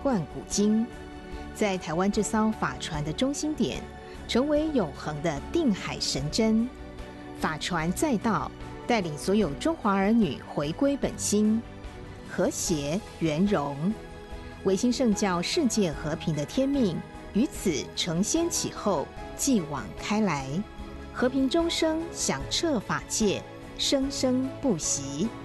贯古今，在台湾这艘法船的中心点，成为永恒的定海神针。法船载道，带领所有中华儿女回归本心，和谐圆融，维新圣教世界和平的天命，于此承先启后，继往开来，和平终生，响彻法界，生生不息。